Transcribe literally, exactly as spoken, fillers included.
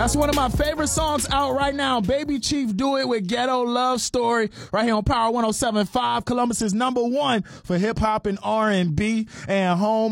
That's one of my favorite songs out right now. Baby Chief Do It with Ghetto Love Story right here on Power one oh seven point five, Columbus's number one for hip hop and R and B and home